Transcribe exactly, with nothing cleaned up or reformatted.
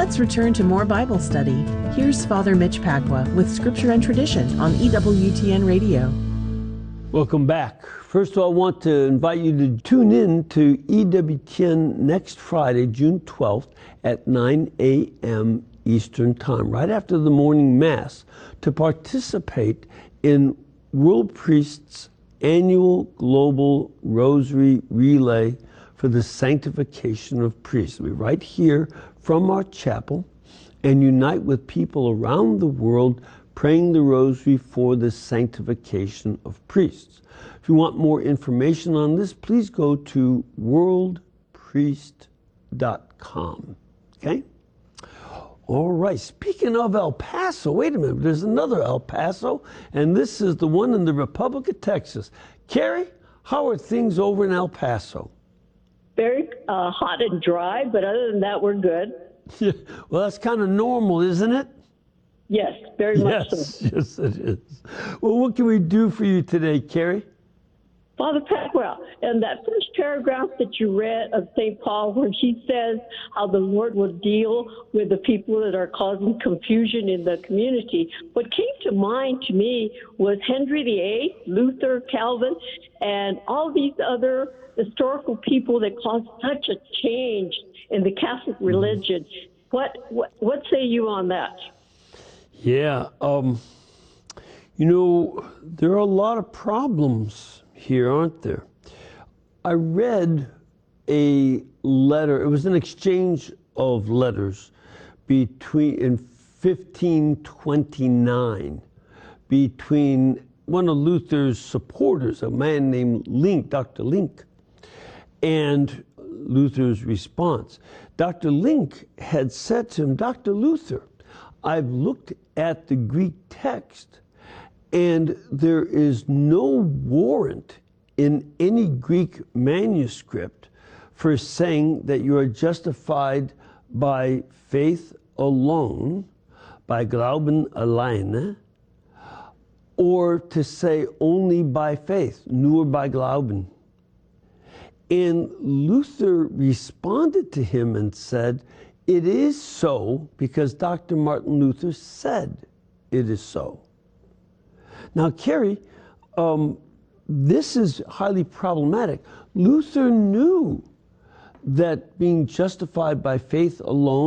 Let's return to more Bible study. Here's Father Mitch Pacwa with Scripture and Tradition on E W T N Radio. Welcome back. First of all, I want to invite you to tune in to E W T N next Friday, June twelfth at nine a.m. Eastern Time, right after the morning Mass, to participate in World Priest's annual global rosary relay for the sanctification of priests. We right here from our chapel and unite with people around the world praying the rosary for the sanctification of priests. If you want more information on this, please go to world priest dot com. Okay? All right. Speaking of El Paso, wait a minute. There's another El Paso, and this is the one in the Republic of Texas. Carrie, how are things over in El Paso? Very uh, hot and dry, but other than that, we're good. Yeah, well, that's kind of normal, isn't it? Yes, very much yes, so. Yes, it is. Well, what can we do for you today, Carrie? Father Pacwa, in that first paragraph that you read of Saint Paul, where he says how the Lord will deal with the people that are causing confusion in the community, what came to mind to me was Henry the Eighth, Luther, Calvin, and all these other historical people that caused such a change in the Catholic religion. What what, what say you on that? Yeah, um, you know, there are a lot of problems here, aren't there? I read a letter, it was an exchange of letters between, in fifteen twenty-nine, between one of Luther's supporters, a man named Link, Doctor Link, and Luther's response. Doctor Link had said to him, Doctor Luther, I've looked at the Greek text, and there is no warrant in any Greek manuscript for saying that you are justified by faith alone, by Glauben alleine, or to say only by faith, nur bei Glauben. And Luther responded to him and said, it is so because Doctor Martin Luther said it is so. Now, Carrie, um, this is highly problematic. Luther knew that being justified by faith alone